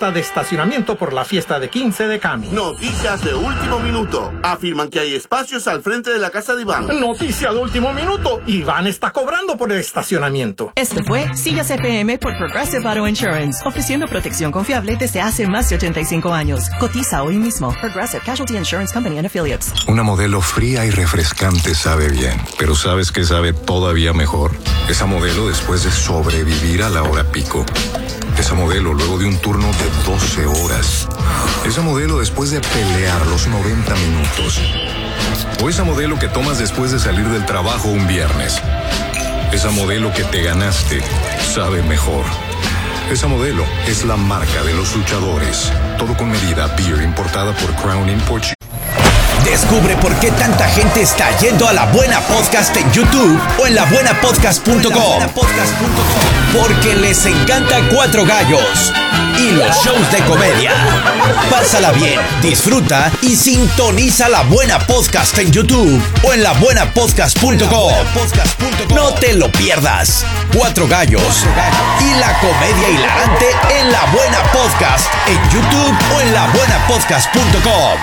falta de estacionamiento por la fiesta de 15 de Cami. Noticias de último minuto. Afirman que hay espacios al frente de la casa de Iván. Noticia de último minuto. Iván está cobrando por el estacionamiento. Este fue Sillas FM por Progressive Auto Insurance, ofreciendo protección confiable desde hace más de 85 años. Cotiza hoy mismo. Progressive Casualty Insurance Company and Affiliates. Una Modelo fría y refrescante sabe bien, pero ¿sabes qué sabe todavía mejor? Esa Modelo después de sobrevivir a la hora pico. Esa Modelo luego de un turno de 12 horas. Esa Modelo después de pelear los 90 minutos. O esa Modelo que tomas después de salir del trabajo un viernes. Esa Modelo que te ganaste sabe mejor. Esa Modelo es la marca de los luchadores. Todo con medida. Beer importada por Crown Import. Descubre por qué tanta gente está yendo a La Buena Podcast en YouTube o en labuenapodcast.com. Porque les encanta Cuatro Gallos y los shows de comedia. Pásala bien, disfruta y sintoniza La Buena Podcast en YouTube o en labuenapodcast.com. No te lo pierdas. Cuatro Gallos y la comedia hilarante en La Buena Podcast en YouTube o en labuenapodcast.com.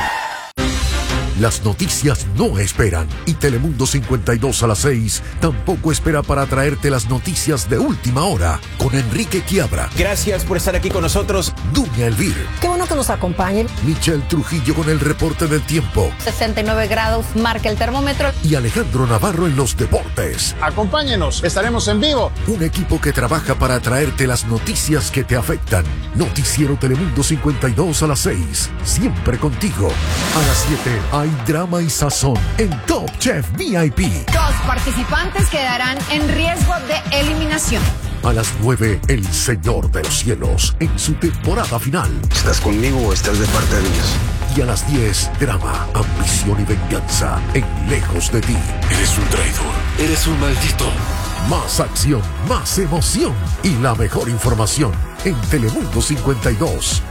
Las noticias no esperan y Telemundo 52 a las 6 tampoco espera para traerte las noticias de última hora con Enrique Quiabra. Gracias por estar aquí con nosotros. Dunia Elvir. Qué bueno que nos acompañen. Michelle Trujillo con el reporte del tiempo. 69 grados marca el termómetro. Y Alejandro Navarro en los deportes. Acompáñenos, estaremos en vivo. Un equipo que trabaja para traerte las noticias que te afectan. Noticiero Telemundo 52 a las 6. Siempre contigo. A las 7 hay drama y sazón en Top Chef VIP. 2 participantes quedarán en riesgo de eliminación. A las 9, El Señor de los Cielos en su temporada final. ¿Estás conmigo o estás de parte de Dios? Y a las 10, drama, ambición y venganza en Lejos de ti. Eres un traidor. Eres un maldito. Más acción, más emoción y la mejor información en Telemundo 52.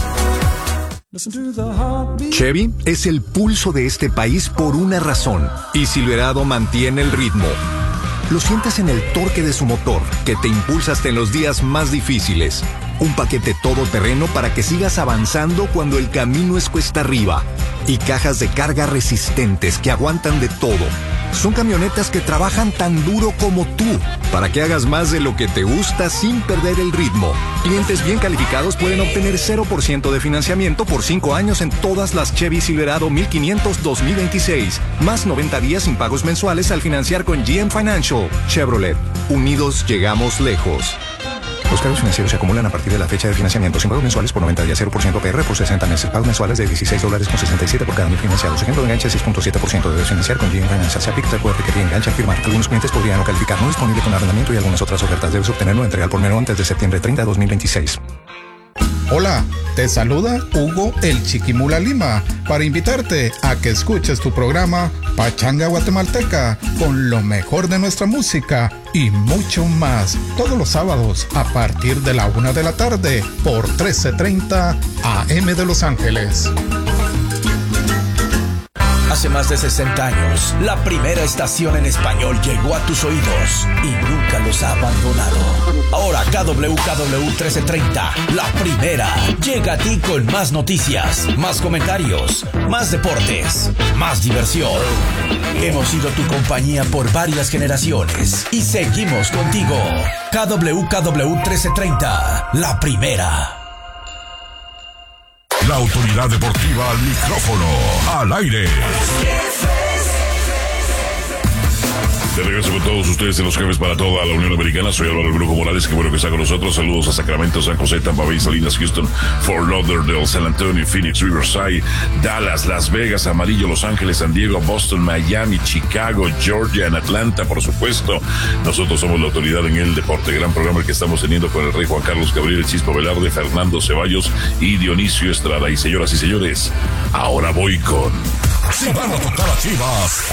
Chevy es el pulso de este país por una razón, y Silverado mantiene el ritmo. Lo sientes en el torque de su motor, que te impulsa hasta en los días más difíciles. Un paquete todoterreno para que sigas avanzando cuando el camino es cuesta arriba. Y cajas de carga resistentes que aguantan de todo. Son camionetas que trabajan tan duro como tú, para que hagas más de lo que te gusta sin perder el ritmo. Clientes bien calificados pueden obtener 0% de financiamiento por 5 años en todas las Chevy Silverado 1500 2026. Más 90 días sin pagos mensuales al financiar con GM Financial. Chevrolet. Unidos llegamos lejos. Los cargos financieros se acumulan a partir de la fecha de financiamiento sin pagos mensuales por 90 días, 0% PR por 60 meses. Pagos mensuales de $16.67 por cada mil financiados. Ejemplo de enganche 6.7%. Debes financiar con GM Financial. Se aplica el recuerdo que enganche al firmar. Algunos clientes podrían no calificar. No disponible con arrendamiento y algunas otras ofertas. Debes obtenerlo entrega por mero antes de septiembre 30 de 2026. Hola, te saluda Hugo el Chiquimula Lima para invitarte a que escuches tu programa Pachanga Guatemalteca con lo mejor de nuestra música y mucho más todos los sábados a partir de la 1 de la tarde por 1330 AM de Los Ángeles. Hace más de 60 años, la primera estación en español llegó a tus oídos y nunca los ha abandonado. Ahora KWKW 1330, la primera, llega a ti con más noticias, más comentarios, más deportes, más diversión. Hemos sido tu compañía por varias generaciones y seguimos contigo. KWKW 1330, la primera. La autoridad deportiva al micrófono, al aire. De regreso con todos ustedes en los jefes para toda la Unión Americana. Soy Álvaro Brujo Morales, qué bueno que está con nosotros. Saludos a Sacramento, San José, Tampa Bay, Salinas, Houston, Fort Lauderdale, San Antonio, Phoenix, Riverside, Dallas, Las Vegas, Amarillo, Los Ángeles, San Diego, Boston, Miami, Chicago, Georgia, en Atlanta, por supuesto. Nosotros somos la autoridad en el deporte. Gran programa el que estamos teniendo con el rey Juan Carlos Gabriel, el Chispo Velarde, Fernando Ceballos y Dionisio Estrada. Y señoras y señores, ahora voy con... Si van a tocar a Chivas,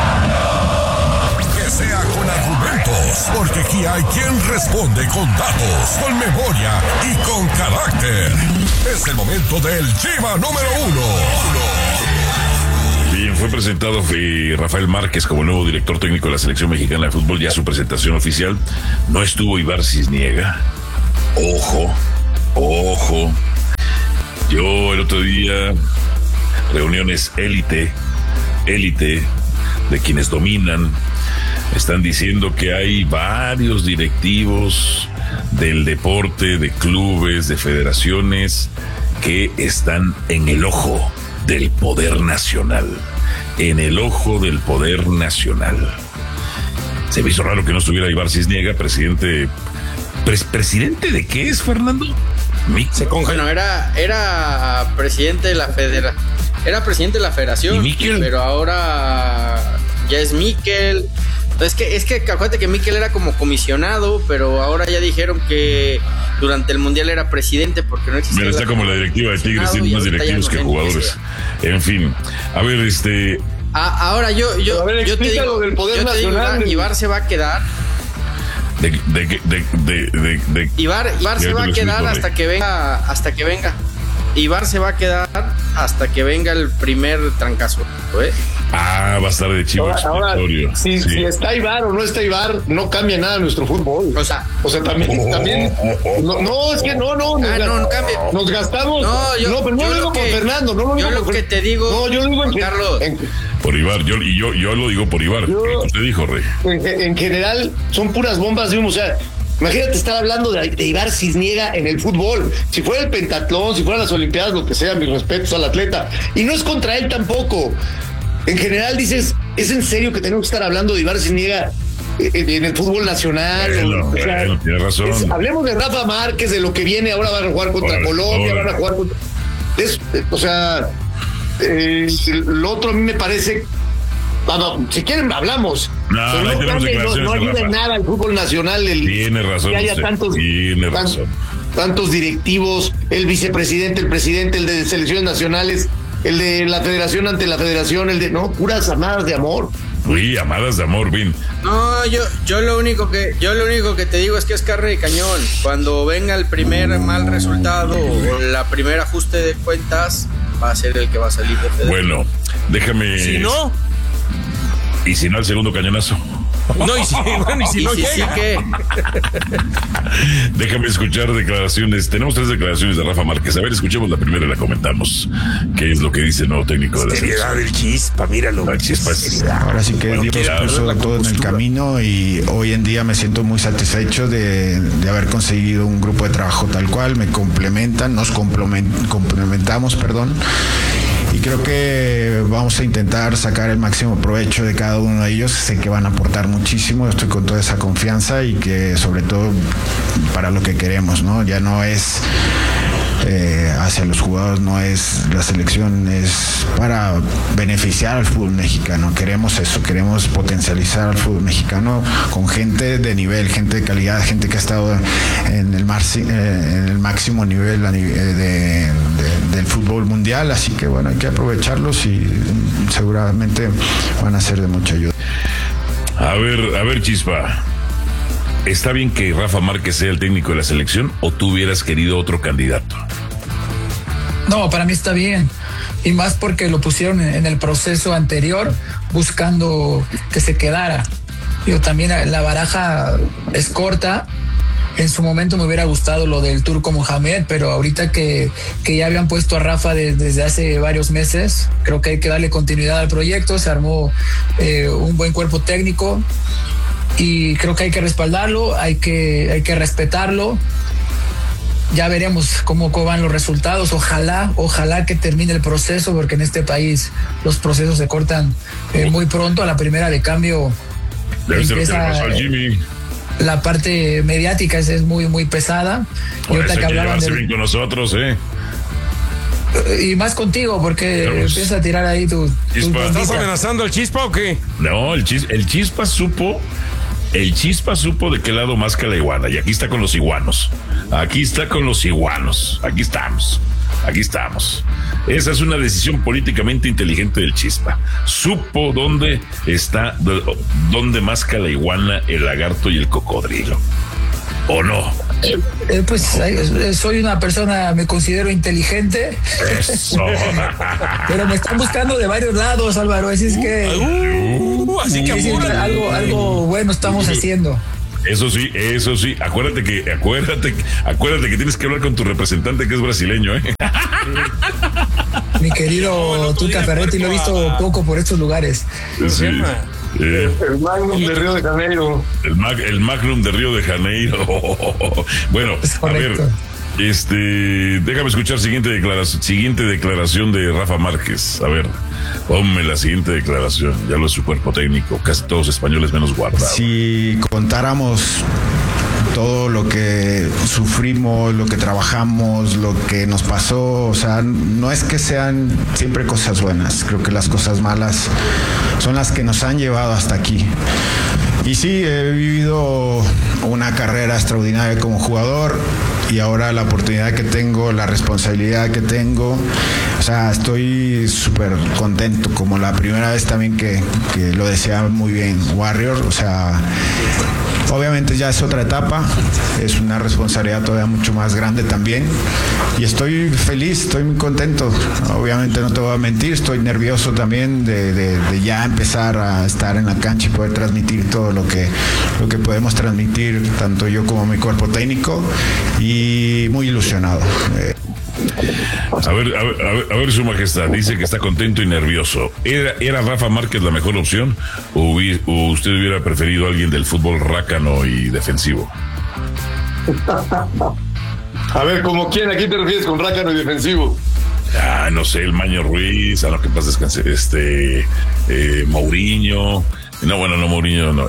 que sea con argumentos, porque aquí hay quien responde con datos, con memoria y con carácter. Es el momento del Chiva número 1. Bien, fue presentado Rafael Márquez como nuevo director técnico de la Selección Mexicana de Fútbol, ya su presentación oficial. No estuvo Ibar Cisniega. Ojo. otro día, reuniones élite de quienes dominan, están diciendo que hay varios directivos del deporte, de clubes, de federaciones, que están en el ojo del poder nacional. En el ojo del poder nacional. Se me hizo raro que no estuviera Ibar Cisniega, presidente. ¿Presidente de qué es, Fernando? Se congeló. Bueno, era presidente de la federación. Era presidente de la federación. ¿Y Miquel? Pero ahora ya es Miquel. Es que acuérdate que Miquel era como comisionado, pero ahora ya dijeron que durante el Mundial era presidente porque no existía. Mira, está como la directiva de Tigres, tiene más directivos que jugadores. En fin, a ver, ahora yo te digo, del poder nacional. Ibar se va a quedar. Ibar se va a quedar hasta que venga. Ibar se va a quedar hasta que venga el primer trancazo, ¿eh? Va a estar de chivo expiatorio. Si está Ibar o no está Ibar, no cambia nada nuestro fútbol. O sea, también. No, es que no cambia. Nos gastamos. Pero no lo digo por Fernando, no lo digo por que te digo. No, yo lo digo Carlos. Por Ibar, yo lo digo por Ibar. ¿Qué te dijo, Rey? En general, son puras bombas de humo. O sea, imagínate estar hablando de Ibar Cisniega en el fútbol. Si fuera el pentatlón, si fueran las Olimpiadas, lo que sea, mis respetos al atleta. Y no es contra él tampoco. En general dices, ¿es en serio que tenemos que estar hablando de Ibar Cisniega en el fútbol nacional? Tienes razón. Hablemos de Rafa Márquez, de lo que viene. Ahora van a jugar contra Colombia, van a jugar contra... lo otro a mí me parece... si quieren hablamos. No ayuda en nada al fútbol nacional. Tiene razón. Que haya tantos directivos, el vicepresidente, el presidente, el de selecciones nacionales, el de la federación ante la federación, puras amadas de amor. Uy, amadas de amor, bien. No, yo lo único que te digo es que es carne de cañón. Cuando venga el primer mal resultado o la primer ajuste de cuentas, va a ser el que va a salir de Fede. Bueno, déjame. Si no. Y si no, el segundo cañonazo. No, y si no llega. ¿Qué? Déjame escuchar declaraciones. Tenemos 3 declaraciones de Rafa Márquez. A ver, escuchemos la primera y la comentamos. ¿Qué es lo que dice el nuevo técnico de la seriedad del Chispa? Míralo. La Chispa ahora sí que Dios puso todo en el camino y hoy en día me siento muy satisfecho de haber conseguido un grupo de trabajo tal cual. Me complementan, nos complementamos, y creo que vamos a intentar sacar el máximo provecho de cada uno de ellos. Sé que van a aportar muchísimo, estoy con toda esa confianza y que sobre todo para lo que queremos, ¿no? Ya no es hacia los jugadores, no es la selección, es para beneficiar al fútbol mexicano. Queremos eso, queremos potencializar al fútbol mexicano con gente de nivel, gente de calidad, gente que ha estado en el máximo nivel del fútbol mundial, así que bueno, hay que aprovecharlos y seguramente van a ser de mucha ayuda. A ver, Chispa, ¿está bien que Rafa Márquez sea el técnico de la selección o tú hubieras querido otro candidato? No, para mí está bien. Y más porque lo pusieron en el proceso anterior buscando que se quedara. También la baraja es corta. En su momento me hubiera gustado lo del Turco Mohamed, pero ahorita que ya habían puesto a Rafa desde hace varios meses, creo que hay que darle continuidad al proyecto. Se armó un buen cuerpo técnico y creo que hay que respaldarlo, hay que respetarlo. Ya veremos cómo van los resultados. Ojalá que termine el proceso, porque en este país los procesos se cortan muy pronto. A la primera de cambio empieza la parte mediática, es muy muy pesada. Y ahorita que hablaban bien con nosotros, y más contigo, porque empieza a tirar ahí tu ¿Estás amenazando al Chispa o qué? No, el Chispa supo de qué lado masca la iguana, y aquí está con los iguanos. Aquí estamos. Esa es una decisión políticamente inteligente del Chispa. Supo dónde masca la iguana, el lagarto y el cocodrilo. ¿O no? Pues soy una persona, me considero inteligente. Eso. Pero me están buscando de varios lados, Álvaro. Así es que algo bueno estamos haciendo. Eso sí. Acuérdate que tienes que hablar con tu representante, que es brasileño, mi querido Tuca Ferretti, lo he visto poco por estos lugares. Sí. El Magnum de Río de Janeiro. El Magnum de Río de Janeiro. Bueno, a ver, déjame escuchar siguiente declaración de Rafa Márquez. A ver, ponme la siguiente declaración. Ya lo es su cuerpo técnico, casi todos españoles menos Guardado. Si contáramos todo lo que sufrimos, lo que trabajamos, lo que nos pasó, o sea, no es que sean siempre cosas buenas, creo que las cosas malas son las que nos han llevado hasta aquí. Y sí, he vivido una carrera extraordinaria como jugador y ahora la oportunidad que tengo, la responsabilidad que tengo, o sea, estoy súper contento, como la primera vez también que lo deseaba muy bien Warrior, o sea, obviamente ya es otra etapa, es una responsabilidad todavía mucho más grande también y estoy feliz, estoy muy contento, obviamente no te voy a mentir, estoy nervioso también de ya empezar a estar en la cancha y poder transmitir todo lo que podemos transmitir, tanto yo como mi cuerpo técnico, y muy ilusionado. A ver, Su Majestad, dice que está contento y nervioso. ¿Era Rafa Márquez la mejor opción o usted hubiera preferido a alguien del fútbol rácano y defensivo? A ver, ¿como quién? ¿A quién te refieres con rácano y defensivo? No sé, el Maño Ruiz, a lo que pasa descanse, Mourinho. No, bueno, no Mourinho, no, A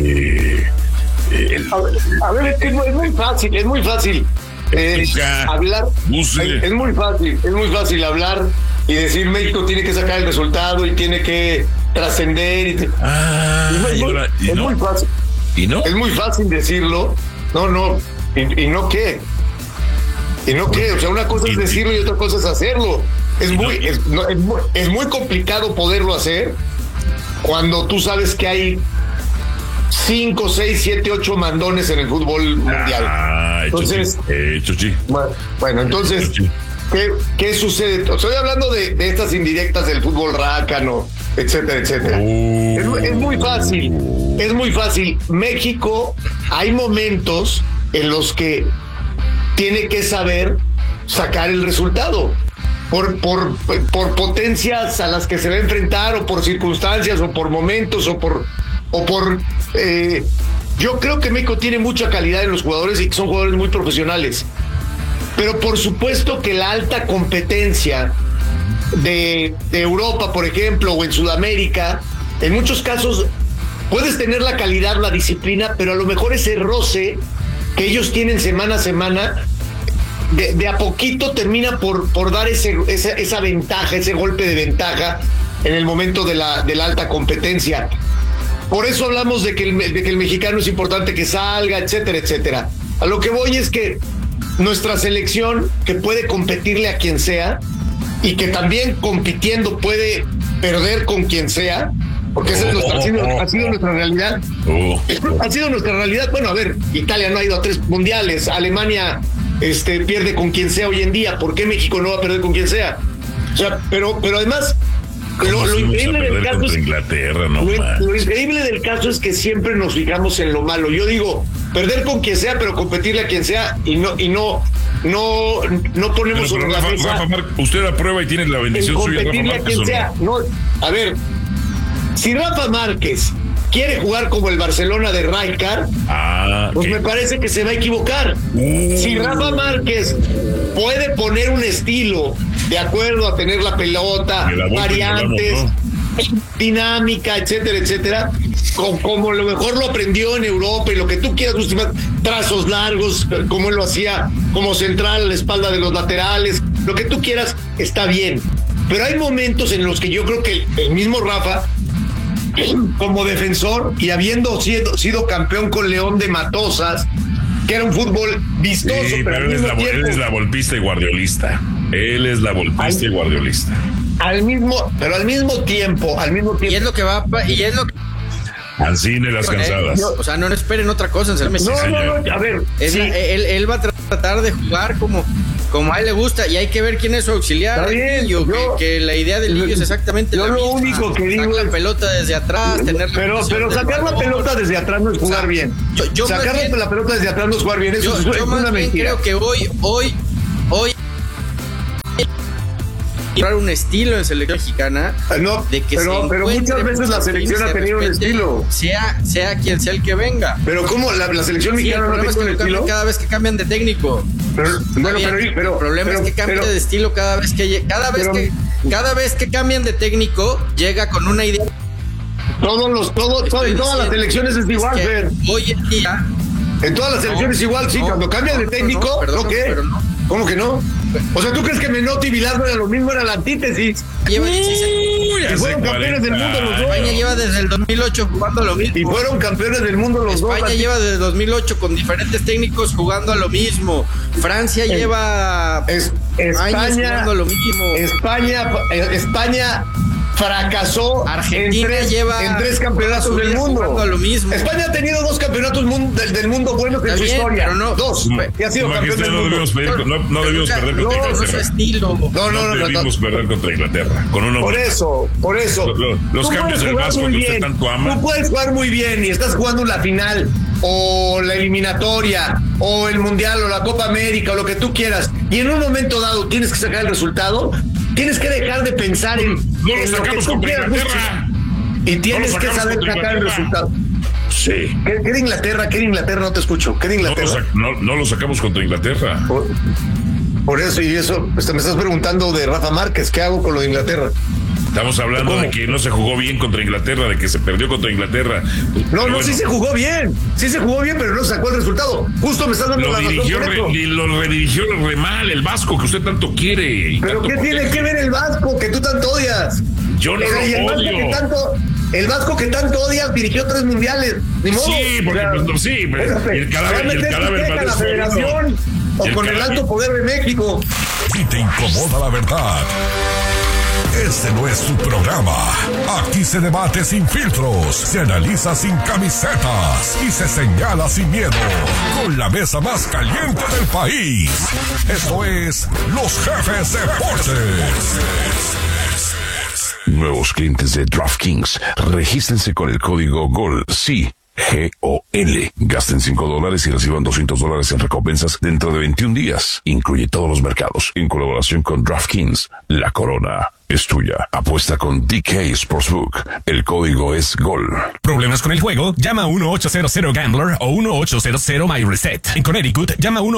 ver, es muy fácil hablar. Es muy fácil hablar y decir México tiene que sacar el resultado y tiene que trascender. Es muy fácil. ¿Y no? Es muy fácil decirlo. No. ¿Y no qué? ¿Y no qué? O sea, una cosa es decirlo y otra cosa es hacerlo. Es muy complicado poderlo hacer cuando tú sabes que hay 5, 6, 7, 8 mandones en el fútbol mundial. Entonces, bueno, entonces, ¿qué sucede? Estoy hablando de estas indirectas del fútbol rácano, etcétera, etcétera. Es muy fácil. México, hay momentos en los que tiene que saber sacar el resultado. Por potencias a las que se va a enfrentar, o por circunstancias, o por momentos, yo creo que México tiene mucha calidad en los jugadores y que son jugadores muy profesionales. Pero por supuesto que la alta competencia de Europa, por ejemplo, o en Sudamérica, en muchos casos puedes tener la calidad, la disciplina, pero a lo mejor ese roce que ellos tienen semana a semana, de a poquito termina por dar esa ventaja, ese golpe de ventaja en el momento de la alta competencia. Por eso hablamos de que el mexicano es importante que salga, etcétera, etcétera. A lo que voy es que nuestra selección, que puede competirle a quien sea y que también compitiendo puede perder con quien sea, porque esa ha sido nuestra realidad. Ha sido nuestra realidad. Bueno, a ver, Italia no ha ido a 3 mundiales, Alemania pierde con quien sea hoy en día. ¿Por qué México no va a perder con quien sea? O sea, pero además lo increíble del caso es Inglaterra, no lo increíble del caso es que siempre nos fijamos en lo malo. Yo digo, perder con quien sea, pero competirle a quien sea, y no ponemos sobre la mesa. Usted aprueba y tiene la bendición suya, competirle a quien sea. No, a ver, si Rafa Márquez quiere jugar como el Barcelona de Rijkaard, pues me parece que se va a equivocar. Si Rafa Márquez puede poner un estilo de acuerdo a tener la pelota, variantes, dinámica, etcétera, etcétera, como a lo mejor lo aprendió en Europa y lo que tú quieras, trazos largos, como él lo hacía como central a la espalda de los laterales, lo que tú quieras, está bien. Pero hay momentos en los que yo creo que el mismo Rafa, como defensor y habiendo sido campeón con León de Matosas, que era un fútbol vistoso, pero él es la volpista y guardiolista. Él es la volpista y guardiolista. Al mismo tiempo. Y es lo que va, y es lo que Ancine las cansadas. O sea, no esperen otra cosa. No, a ver. Él va a tratar de jugar como a él le gusta, y hay que ver quién es su auxiliar. Que la idea del Lillo es exactamente la misma. Yo lo único que digo es la pelota desde atrás, pero sacar la pelota desde atrás no es jugar bien. Sacar la pelota desde atrás no es jugar bien. Eso es una mentira. Creo que hoy un estilo en selección mexicana. No, de que pero muchas veces la selección ha tenido un estilo. Sea quien sea el que venga. Pero ¿cómo? La selección mexicana no tiene un estilo. Cada vez que cambian de técnico. El problema es que cambia de estilo cada vez que cambian de técnico, llega con una idea. En todas las selecciones es igual, Fer. Hoy en día. En todas las selecciones igual, sí. Cuando cambian de técnico, ¿qué? ¿Cómo que no? O sea, ¿tú crees que Menotti y Bilardo era lo mismo? Era la antítesis. Lleva 16 y fueron campeones del mundo los dos. España lleva desde el 2008 jugando a lo mismo. Y fueron campeones del mundo los dos. España lleva desde el 2008 con diferentes técnicos jugando a lo mismo. Francia lleva años jugando a lo mismo. España fracasó. Argentina en tres campeonatos del mundo. A lo mismo. España ha tenido 2 campeonatos del mundo buenos en su historia. Pero no, 2. Y ha sido campeón del mundo. No debimos perder contra Inglaterra. No debimos perder contra Inglaterra. Con uno por eso. Los cambios del Vasco que usted tanto ama. Tú puedes jugar muy bien y estás jugando la final o la eliminatoria o el Mundial o la Copa América o lo que tú quieras, y en un momento dado tienes que sacar el resultado. Tienes que dejar de pensar en lo que tú quieras y tienes que saber sacar el resultado. Sí. ¿Qué de Inglaterra? ¿Qué de Inglaterra? No te escucho. ¿Qué de Inglaterra? No lo sacamos contra Inglaterra. Por eso, me estás preguntando de Rafa Márquez. ¿Qué hago con lo de Inglaterra? Estamos hablando de que no se jugó bien contra Inglaterra, de que se perdió contra Inglaterra. Sí se jugó bien. Sí se jugó bien, pero no sacó el resultado. Justo me estás dando la razón por eso. Lo redirigió re mal el Vasco que usted tanto quiere. ¿Pero qué tiene que ver el Vasco que tú tanto odias? Yo no lo odio. El Vasco que tanto odias dirigió 3 mundiales. Ni modo. Sí, porque el cadáver la federación o con el alto poder de México. Si te incomoda la verdad, este no es su programa. Aquí se debate sin filtros, se analiza sin camisetas y se señala sin miedo. Con la mesa más caliente del país. Esto es Los Jefes Deportes. Nuevos clientes de DraftKings, regístrense con el código GOL. Sí. GOL. Gasten $5 y reciban $200 en recompensas dentro de 21 días. Incluye todos los mercados. En colaboración con DraftKings, la corona es tuya. Apuesta con DK Sportsbook. El código es GOL. ¿Problemas con el juego? Llama a 1-800-GAMBLER o 1-800-MyReset. En Connecticut, llama a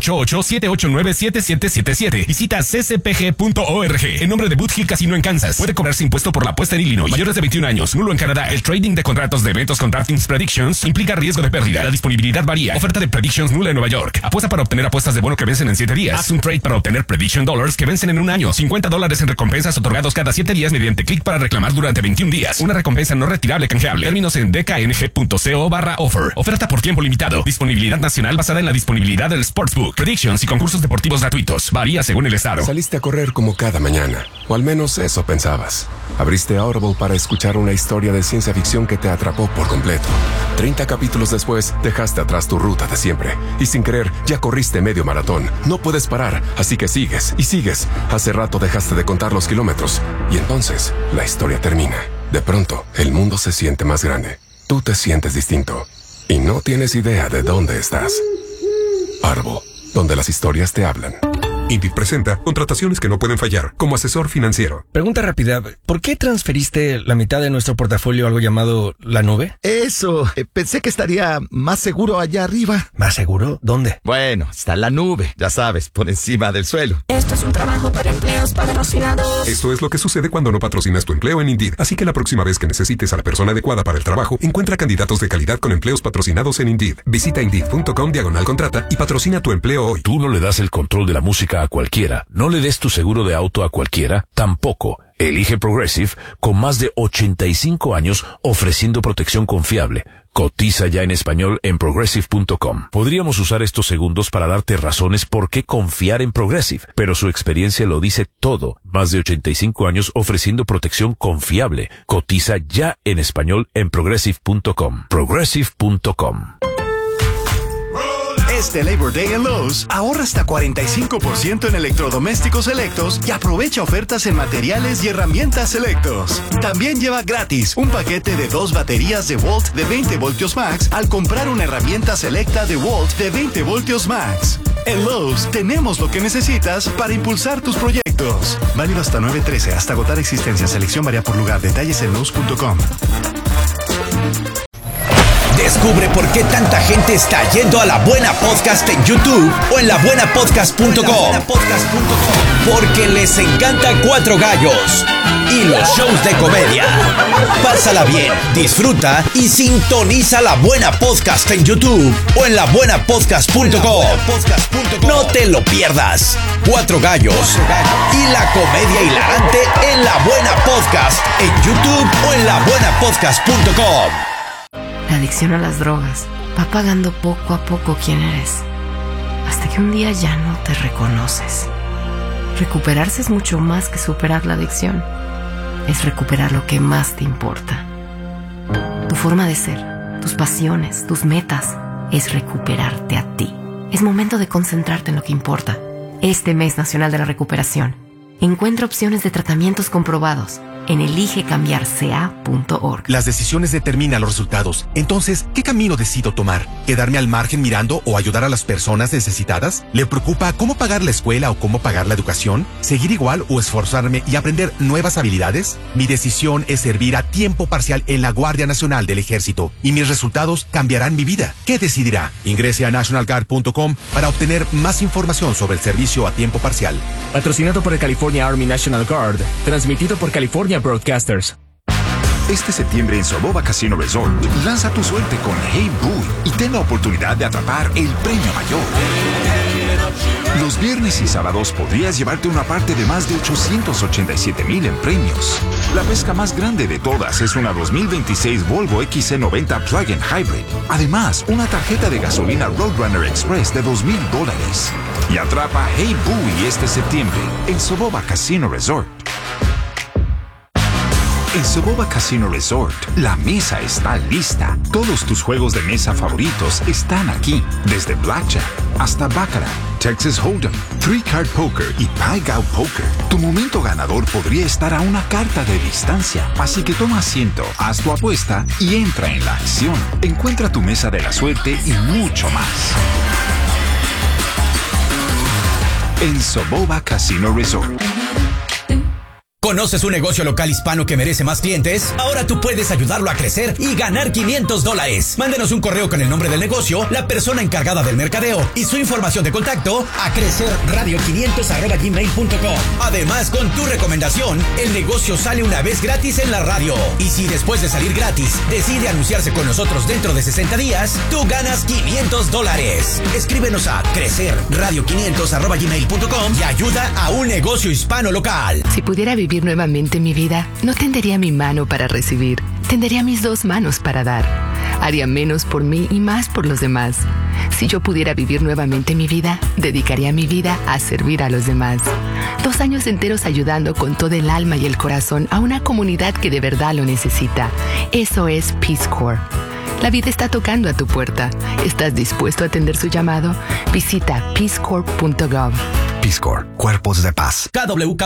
1-888-789-7777. Visita ccpg.org. En nombre de Boot Hill Casino en Kansas. Puede cobrarse impuesto por la apuesta en Illinois. Mayores de 21 años. Nulo en Canadá. El trading de contratos de eventos con DraftKings Predictions implica riesgo de pérdida. La disponibilidad varía. Oferta de Predictions nula en Nueva York. Apuesta para obtener apuestas de bono que vencen en 7 días. Haz un trade para obtener Prediction Dollars que vencen en un año. $50 en recompensas otorgados cada 7 días mediante clic para reclamar durante 21 días. Una recompensa no retirable canjeable. Términos en dkng.co/offer. Oferta por tiempo limitado. Disponibilidad nacional basada en la disponibilidad del Sportsbook. Predictions y concursos deportivos gratuitos. Varía según el estado. Saliste a correr como cada mañana. O al menos eso pensabas. Abriste Audible para escuchar una historia de ciencia ficción que te atrapó por completo. 30 capítulos después, dejaste atrás tu ruta de siempre. Y sin querer, ya corriste medio maratón. No puedes parar, así que sigues y sigues. Hace rato dejaste de contar los kilómetros. Y entonces, la historia termina. De pronto, el mundo se siente más grande. Tú te sientes distinto. Y no tienes idea de dónde estás. Audible, donde las historias te hablan. Indeed presenta contrataciones que no pueden fallar como asesor financiero. Pregunta rápida, ¿por qué transferiste la mitad de nuestro portafolio a algo llamado la nube? Eso, pensé que estaría más seguro allá arriba. ¿Más seguro? ¿Dónde? Bueno, está la nube, ya sabes, por encima del suelo. Esto es un trabajo para empleos patrocinados. Esto es lo que sucede cuando no patrocinas tu empleo en Indeed. Así que la próxima vez que necesites a la persona adecuada para el trabajo, encuentra candidatos de calidad con empleos patrocinados en Indeed. Visita Indeed.com/contrata y patrocina tu empleo hoy. Tú no le das el control de la música a cualquiera. No le des tu seguro de auto a cualquiera, tampoco. Elige Progressive con más de 85 años ofreciendo protección confiable. Cotiza ya en español en Progressive.com. Podríamos usar estos segundos para darte razones por qué confiar en Progressive, pero su experiencia lo dice todo. Más de 85 años ofreciendo protección confiable. Cotiza ya en español en Progressive.com. Progressive.com. Este Labor Day en Lowe's, ahorra hasta 45% en electrodomésticos selectos y aprovecha ofertas en materiales y herramientas selectos. También lleva gratis un paquete de 2 baterías de Volt de 20 voltios max al comprar una herramienta selecta de Volt de 20 voltios max. En Lowe's tenemos lo que necesitas para impulsar tus proyectos. Válido hasta 9/13, hasta agotar existencia. Selección varía por lugar. Detalles en Lowe's.com. Descubre por qué tanta gente está yendo a La Buena Podcast en YouTube o en labuenapodcast.com. Porque les encanta Cuatro Gallos y los shows de comedia. Pásala bien, disfruta y sintoniza La Buena Podcast en YouTube o en labuenapodcast.com. No te lo pierdas. Cuatro Gallos y la comedia hilarante en La Buena Podcast en YouTube o en labuenapodcast.com. La adicción a las drogas va pagando poco a poco quién eres, hasta que un día ya no te reconoces. Recuperarse es mucho más que superar la adicción. Es recuperar lo que más te importa. Tu forma de ser, tus pasiones, tus metas, es recuperarte a ti. Es momento de concentrarte en lo que importa. Este mes nacional de la recuperación, encuentra opciones de tratamientos comprobados en eligecambiarca.org. Las decisiones determinan los resultados. Entonces, ¿qué camino decido tomar? ¿Quedarme al margen mirando o ayudar a las personas necesitadas? ¿Le preocupa cómo pagar la escuela o cómo pagar la educación? ¿Seguir igual o esforzarme y aprender nuevas habilidades? Mi decisión es servir a tiempo parcial en la Guardia Nacional del Ejército y mis resultados cambiarán mi vida. ¿Qué decidirá? Ingrese a nationalguard.com para obtener más información sobre el servicio a tiempo parcial. Patrocinado por el California Army National Guard, transmitido por California Broadcasters. Este septiembre en Soboba Casino Resort, lanza tu suerte con Hey Boo y ten la oportunidad de atrapar el premio mayor. Los viernes y sábados podrías llevarte una parte de más de 887,000 en premios. La pesca más grande de todas es una 2026 Volvo XC90 Plug-in Hybrid. Además, una tarjeta de gasolina Roadrunner Express de $2,000. Y atrapa Hey Boo este septiembre en Soboba Casino Resort. En Soboba Casino Resort, la mesa está lista. Todos tus juegos de mesa favoritos están aquí. Desde Blackjack hasta Baccarat, Texas Hold'em, Three Card Poker y Pai Gow Poker. Tu momento ganador podría estar a una carta de distancia. Así que toma asiento, haz tu apuesta y entra en la acción. Encuentra tu mesa de la suerte y mucho más. En Soboba Casino Resort. ¿Conoces un negocio local hispano que merece más clientes? Ahora tú puedes ayudarlo a crecer y ganar $500. Mándenos un correo con el nombre del negocio, la persona encargada del mercadeo y su información de contacto a crecerradio500@gmail.com. Además, con tu recomendación, el negocio sale una vez gratis en la radio. Y si después de salir gratis decide anunciarse con nosotros dentro de 60 días, tú ganas $500. Escríbenos a crecerradio500@gmail.com y ayuda a un negocio hispano local. Si pudiera vivir nuevamente mi vida, no tendería mi mano para recibir, tendería mis 2 manos para dar. Haría menos por mí y más por los demás. Si yo pudiera vivir nuevamente mi vida, dedicaría mi vida a servir a los demás. 2 años enteros ayudando con todo el alma y el corazón a una comunidad que de verdad lo necesita. Eso es Peace Corps. La vida está tocando a tu puerta. ¿Estás dispuesto a atender su llamado? Visita peacecorps.gov. Peace Corps, Cuerpos de Paz. KWK